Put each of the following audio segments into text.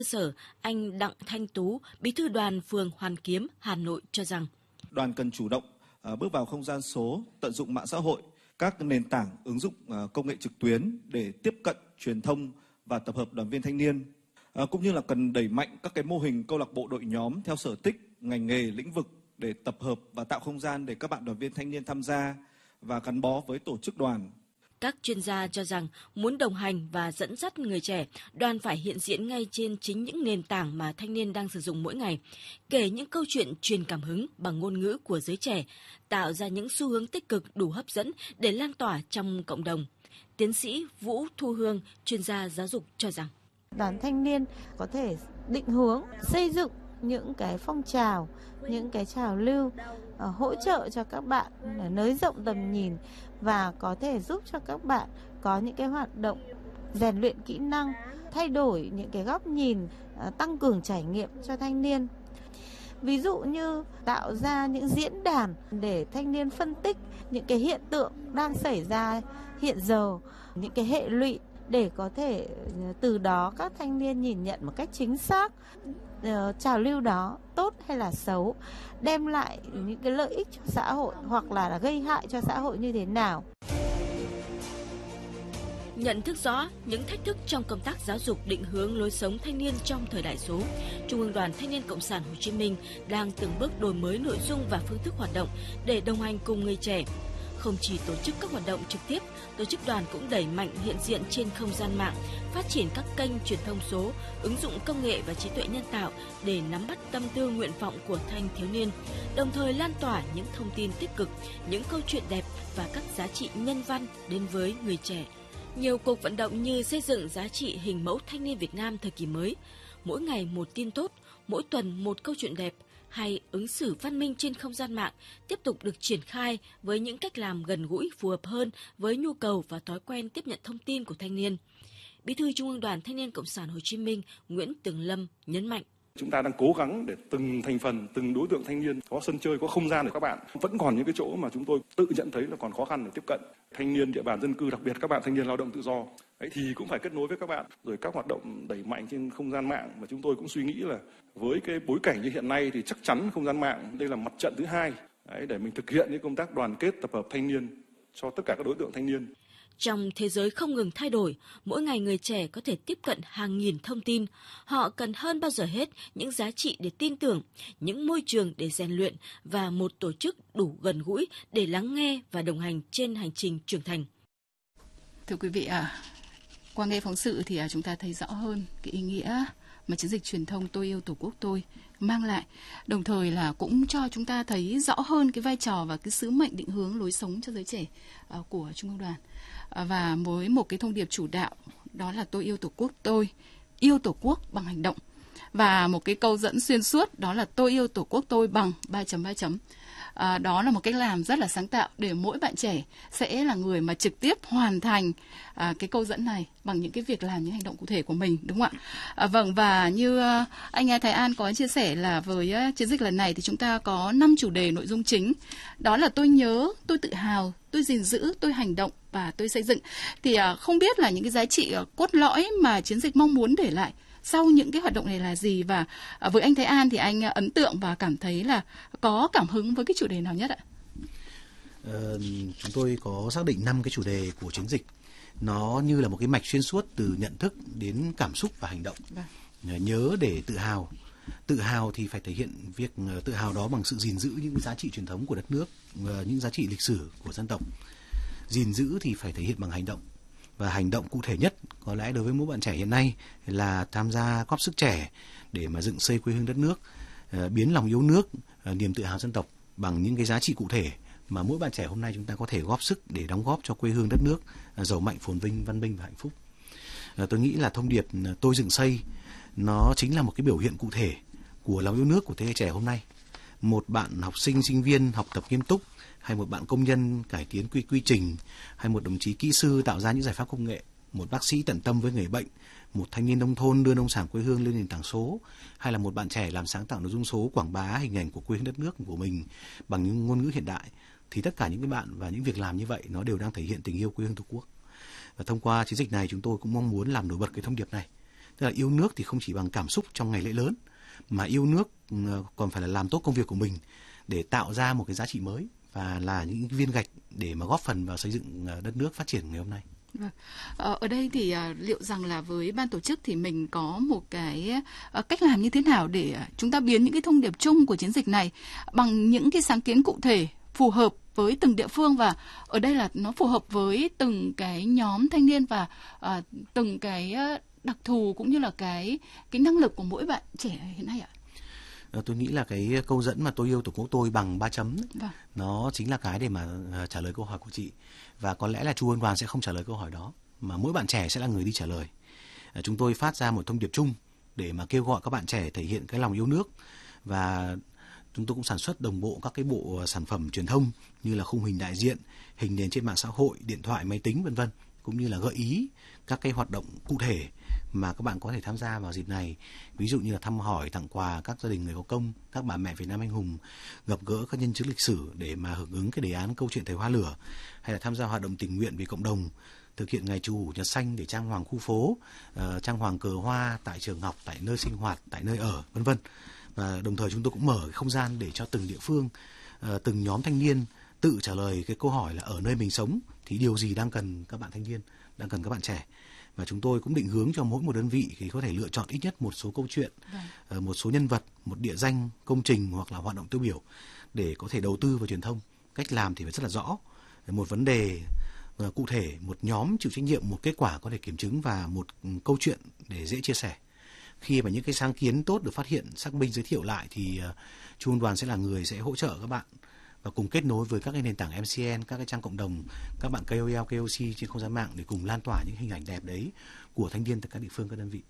Sở, anh Đặng Thanh Tú, Bí thư đoàn phường Hoàn Kiếm, Hà Nội cho rằng đoàn cần chủ động bước vào không gian số, tận dụng mạng xã hội, các nền tảng ứng dụng công nghệ trực tuyến để tiếp cận, truyền thông và tập hợp đoàn viên thanh niên, cũng như là cần đẩy mạnh các cái mô hình câu lạc bộ đội nhóm theo sở thích, ngành nghề, lĩnh vực để tập hợp và tạo không gian để các bạn đoàn viên thanh niên tham gia và gắn bó với tổ chức đoàn. Các chuyên gia cho rằng muốn đồng hành và dẫn dắt người trẻ, đoàn phải hiện diện ngay trên chính những nền tảng mà thanh niên đang sử dụng mỗi ngày, kể những câu chuyện truyền cảm hứng bằng ngôn ngữ của giới trẻ, tạo ra những xu hướng tích cực đủ hấp dẫn để lan tỏa trong cộng đồng. Tiến sĩ Vũ Thu Hương, chuyên gia giáo dục cho rằng đoàn thanh niên có thể định hướng, xây dựng những cái phong trào, những cái trào lưu, hỗ trợ cho các bạn nới rộng tầm nhìn và có thể giúp cho các bạn có những cái hoạt động rèn luyện kỹ năng, thay đổi những cái góc nhìn, tăng cường trải nghiệm cho thanh niên. Ví dụ như tạo ra những diễn đàn để thanh niên phân tích những cái hiện tượng đang xảy ra hiện giờ, những cái hệ lụy để có thể từ đó các thanh niên nhìn nhận một cách chính xác trào lưu đó tốt hay là xấu, đem lại những cái lợi ích cho xã hội hoặc là gây hại cho xã hội như thế nào. Nhận thức rõ những thách thức trong công tác giáo dục định hướng lối sống thanh niên trong thời đại số, Trung ương Đoàn Thanh niên Cộng sản Hồ Chí Minh đang từng bước đổi mới nội dung và phương thức hoạt động để đồng hành cùng người trẻ. Không chỉ tổ chức các hoạt động trực tiếp, tổ chức đoàn cũng đẩy mạnh hiện diện trên không gian mạng, phát triển các kênh truyền thông số, ứng dụng công nghệ và trí tuệ nhân tạo để nắm bắt tâm tư nguyện vọng của thanh thiếu niên, đồng thời lan tỏa những thông tin tích cực, những câu chuyện đẹp và các giá trị nhân văn đến với người trẻ. Nhiều cuộc vận động như xây dựng giá trị hình mẫu thanh niên Việt Nam thời kỳ mới, mỗi ngày một tin tốt, mỗi tuần một câu chuyện đẹp, hay ứng xử văn minh trên không gian mạng tiếp tục được triển khai với những cách làm gần gũi phù hợp hơn với nhu cầu và thói quen tiếp nhận thông tin của thanh niên. Bí thư Trung ương Đoàn Thanh niên Cộng sản Hồ Chí Minh Nguyễn Tường Lâm nhấn mạnh. Chúng ta đang cố gắng để từng thành phần, từng đối tượng thanh niên có sân chơi, có không gian để các bạn. Vẫn còn những cái chỗ mà chúng tôi tự nhận thấy là còn khó khăn để tiếp cận. Thanh niên địa bàn dân cư, đặc biệt các bạn thanh niên lao động tự do, thì cũng phải kết nối với các bạn. Rồi các hoạt động đẩy mạnh trên không gian mạng mà chúng tôi cũng suy nghĩ là với cái bối cảnh như hiện nay thì chắc chắn không gian mạng đây là mặt trận thứ hai để mình thực hiện những công tác đoàn kết tập hợp thanh niên cho tất cả các đối tượng thanh niên. Trong thế giới không ngừng thay đổi, mỗi ngày người trẻ có thể tiếp cận hàng nghìn thông tin. Họ cần hơn bao giờ hết những giá trị để tin tưởng, những môi trường để rèn luyện và một tổ chức đủ gần gũi để lắng nghe và đồng hành trên hành trình trưởng thành. Thưa quý vị, qua nghe phóng sự thì chúng ta thấy rõ hơn cái ý nghĩa mà chiến dịch truyền thông Tôi yêu Tổ quốc tôi mang lại, đồng thời là cũng cho chúng ta thấy rõ hơn cái vai trò và cái sứ mệnh định hướng lối sống cho giới trẻ của Trung ương Đoàn. Và với một cái thông điệp chủ đạo đó là tôi yêu Tổ quốc tôi, yêu Tổ quốc bằng hành động. Và một cái câu dẫn xuyên suốt đó là tôi yêu Tổ quốc tôi bằng 3.3. Đó là một cách làm rất là sáng tạo để mỗi bạn trẻ sẽ là người mà trực tiếp hoàn thành cái câu dẫn này bằng những cái việc làm, những hành động cụ thể của mình, đúng không ạ? Vâng, và như anh Thái An có chia sẻ là với chiến dịch lần này thì chúng ta có 5 chủ đề nội dung chính. Đó là tôi nhớ, tôi tự hào, tôi gìn giữ, tôi hành động và tôi xây dựng. Thì không biết là những cái giá trị cốt lõi mà chiến dịch mong muốn để lại sau những cái hoạt động này là gì, và với anh Thái An thì anh ấn tượng và cảm thấy là có cảm hứng với cái chủ đề nào nhất ạ? Chúng tôi có xác định 5 cái chủ đề của chiến dịch. Nó như là một cái mạch xuyên suốt từ nhận thức đến cảm xúc và hành động. Nhớ để tự hào. Tự hào thì phải thể hiện việc tự hào đó bằng sự gìn giữ những giá trị truyền thống của đất nước, những giá trị lịch sử của dân tộc. Gìn giữ thì phải thể hiện bằng hành động. Và hành động cụ thể nhất có lẽ đối với mỗi bạn trẻ hiện nay là tham gia góp sức trẻ để mà dựng xây quê hương đất nước, biến lòng yêu nước, niềm tự hào dân tộc bằng những cái giá trị cụ thể mà mỗi bạn trẻ hôm nay chúng ta có thể góp sức để đóng góp cho quê hương đất nước giàu mạnh, phồn vinh, văn minh và hạnh phúc. Tôi nghĩ là thông điệp tôi dựng xây nó chính là một cái biểu hiện cụ thể của lòng yêu nước của thế hệ trẻ hôm nay. Một bạn học sinh, sinh viên học tập nghiêm túc, hay một bạn công nhân cải tiến quy trình, hay một đồng chí kỹ sư tạo ra những giải pháp công nghệ, một bác sĩ tận tâm với người bệnh, một thanh niên nông thôn đưa nông sản quê hương lên nền tảng số, hay là một bạn trẻ làm sáng tạo nội dung số quảng bá hình ảnh của quê hương đất nước của mình bằng những ngôn ngữ hiện đại, thì tất cả những cái bạn và những việc làm như vậy nó đều đang thể hiện tình yêu quê hương Tổ quốc. Và thông qua chiến dịch này chúng tôi cũng mong muốn làm nổi bật cái thông điệp này. Tức là yêu nước thì không chỉ bằng cảm xúc trong ngày lễ lớn, mà yêu nước còn phải là làm tốt công việc của mình để tạo ra một cái giá trị mới và là những viên gạch để mà góp phần vào xây dựng đất nước phát triển ngày hôm nay. Ở đây thì liệu rằng là với ban tổ chức thì mình có một cái cách làm như thế nào để chúng ta biến những cái thông điệp chung của chiến dịch này bằng những cái sáng kiến cụ thể phù hợp với từng địa phương, và ở đây là nó phù hợp với từng cái nhóm thanh niên và từng cái đặc thù cũng như là cái năng lực của mỗi bạn trẻ hiện nay ạ? Tôi nghĩ là cái câu dẫn mà tôi yêu Tổ quốc tôi bằng 3 chấm ấy, Vâng. nó chính là cái để mà trả lời câu hỏi của chị. Và có lẽ là Trung ương đoàn sẽ không trả lời câu hỏi đó, mà mỗi bạn trẻ sẽ là người đi trả lời. Chúng tôi phát ra một thông điệp chung để mà kêu gọi các bạn trẻ thể hiện cái lòng yêu nước, và chúng tôi cũng sản xuất đồng bộ các cái bộ sản phẩm truyền thông như là khung hình đại diện, hình nền trên mạng xã hội, điện thoại, máy tính vân vân, cũng như là gợi ý các cái hoạt động cụ thể mà các bạn có thể tham gia vào dịp này. Ví dụ như là thăm hỏi, tặng quà các gia đình người có công, các bà mẹ Việt Nam anh hùng, gặp gỡ các nhân chứng lịch sử để mà hưởng ứng cái đề án câu chuyện thời hoa lửa, hay là tham gia hoạt động tình nguyện vì cộng đồng, thực hiện ngày Chủ nhật xanh để trang hoàng khu phố, trang hoàng cờ hoa tại trường học, tại nơi sinh hoạt, tại nơi ở vân vân. Và đồng thời chúng tôi cũng mở cái không gian để cho từng địa phương, từng nhóm thanh niên tự trả lời cái câu hỏi là ở nơi mình sống thì điều gì đang cần các bạn thanh niên, đang cần các bạn trẻ. Và chúng tôi cũng định hướng cho mỗi một đơn vị thì có thể lựa chọn ít nhất một số câu chuyện, một số nhân vật, một địa danh, công trình hoặc là hoạt động tiêu biểu để có thể đầu tư vào truyền thông. Cách làm thì phải rất là rõ, một vấn đề cụ thể, một nhóm chịu trách nhiệm, một kết quả có thể kiểm chứng và một câu chuyện để dễ chia sẻ. Khi mà những cái sáng kiến tốt được phát hiện, xác minh, giới thiệu lại thì Trung ương đoàn sẽ là người sẽ hỗ trợ các bạn và cùng kết nối với các cái nền tảng MCN, các cái trang cộng đồng, các bạn KOL, KOC trên không gian mạng để cùng lan tỏa những hình ảnh đẹp đấy của thanh niên từ các địa phương, các đơn vị.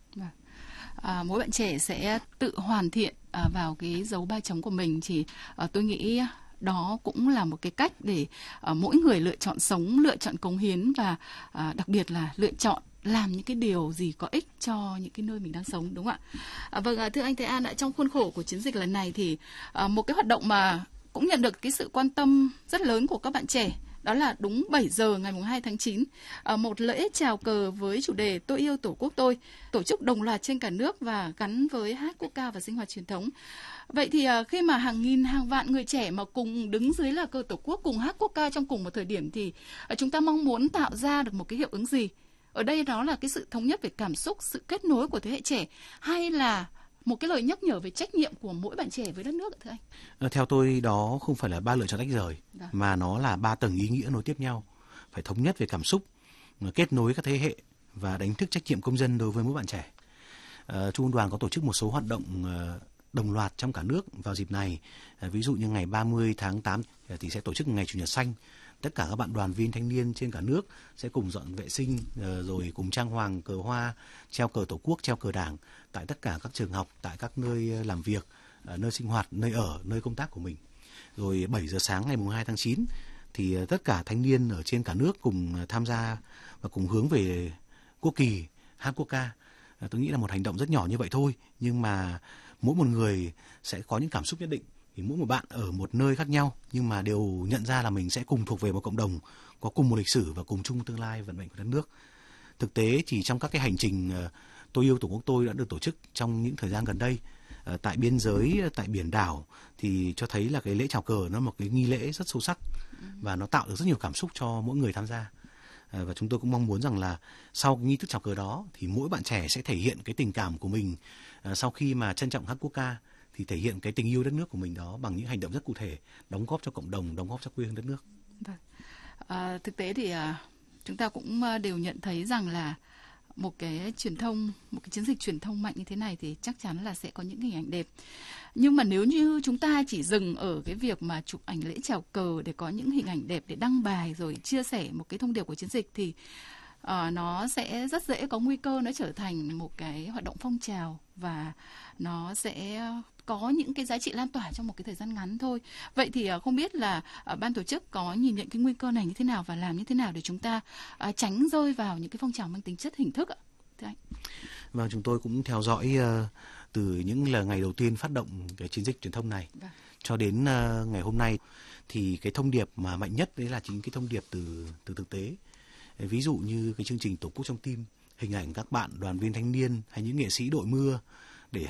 Mỗi bạn trẻ sẽ tự hoàn thiện vào cái dấu 3 chấm của mình, thì tôi nghĩ đó cũng là một cái cách để mỗi người lựa chọn sống, lựa chọn cống hiến và đặc biệt là lựa chọn làm những cái điều gì có ích cho những cái nơi mình đang sống, đúng không ạ? Vâng, thưa anh Thế An, trong khuôn khổ của chiến dịch lần này thì một cái hoạt động mà cũng nhận được cái sự quan tâm rất lớn của các bạn trẻ, đó là đúng 7 giờ ngày 2 tháng 9, một lễ chào cờ với chủ đề Tôi yêu Tổ quốc tôi, tổ chức đồng loạt trên cả nước và gắn với hát quốc ca và sinh hoạt truyền thống. Vậy thì khi mà hàng nghìn, hàng vạn người trẻ mà cùng đứng dưới là cờ Tổ quốc, cùng hát quốc ca trong cùng một thời điểm thì chúng ta mong muốn tạo ra được một cái hiệu ứng gì? Ở đây đó là cái sự thống nhất về cảm xúc, sự kết nối của thế hệ trẻ, hay là một cái lời nhắc nhở về trách nhiệm của mỗi bạn trẻ với đất nước, thưa anh? Theo tôi đó không phải là 3 lựa chọn tách rời, mà nó là 3 tầng ý nghĩa nối tiếp nhau. Phải thống nhất về cảm xúc, kết nối các thế hệ và đánh thức trách nhiệm công dân đối với mỗi bạn trẻ. Trung ương đoàn có tổ chức một số hoạt động đồng loạt trong cả nước vào dịp này. Ví dụ như ngày 30 tháng 8 thì sẽ tổ chức ngày Chủ nhật xanh. Tất cả các bạn đoàn viên thanh niên trên cả nước sẽ cùng dọn vệ sinh, rồi cùng trang hoàng cờ hoa, treo cờ Tổ quốc, treo cờ Đảng tại tất cả các trường học, tại các nơi làm việc, nơi sinh hoạt, nơi ở, nơi công tác của mình. Rồi 7 giờ sáng ngày 2 tháng 9 thì tất cả thanh niên ở trên cả nước cùng tham gia và cùng hướng về quốc kỳ, hát quốc ca. Tôi nghĩ là một hành động rất nhỏ như vậy thôi, nhưng mà mỗi một người sẽ có những cảm xúc nhất định. Thì mỗi một bạn ở một nơi khác nhau nhưng mà đều nhận ra là mình sẽ cùng thuộc về một cộng đồng, có cùng một lịch sử và cùng chung tương lai vận mệnh của đất nước. Thực tế chỉ trong các cái hành trình Tôi yêu Tổ quốc tôi đã được tổ chức trong những thời gian gần đây tại biên giới, tại biển đảo thì cho thấy là cái lễ chào cờ nó một cái nghi lễ rất sâu sắc và nó tạo được rất nhiều cảm xúc cho mỗi người tham gia. Và chúng tôi cũng mong muốn rằng là sau nghi thức chào cờ đó thì mỗi bạn trẻ sẽ thể hiện cái tình cảm của mình sau khi mà trân trọng hát quốc ca thì thể hiện cái tình yêu đất nước của mình đó bằng những hành động rất cụ thể, đóng góp cho cộng đồng, đóng góp cho quê hương đất nước. Thực tế thì chúng ta cũng đều nhận thấy rằng là một cái truyền thông, một cái chiến dịch truyền thông mạnh như thế này thì chắc chắn là sẽ có những hình ảnh đẹp. Nhưng mà nếu như chúng ta chỉ dừng ở cái việc mà chụp ảnh lễ chào cờ để có những hình ảnh đẹp để đăng bài rồi chia sẻ một cái thông điệp của chiến dịch thì nó sẽ rất dễ có nguy cơ nó trở thành một cái hoạt động phong trào và nó sẽ có những cái giá trị lan tỏa trong một cái thời gian ngắn thôi. Vậy thì không biết là ban tổ chức có nhìn nhận cái nguy cơ này như thế nào và làm như thế nào để chúng ta tránh rơi vào những cái phong trào mang tính chất hình thức ạ? Thưa anh. Vâng, chúng tôi cũng theo dõi từ những là ngày đầu tiên phát động cái chiến dịch truyền thông này cho đến ngày hôm nay thì cái thông điệp mà mạnh nhất đấy là chính cái thông điệp từ thực tế. Ví dụ như cái chương trình Tổ quốc trong tim hình ảnh các bạn đoàn viên thanh niên hay những nghệ sĩ đội mưa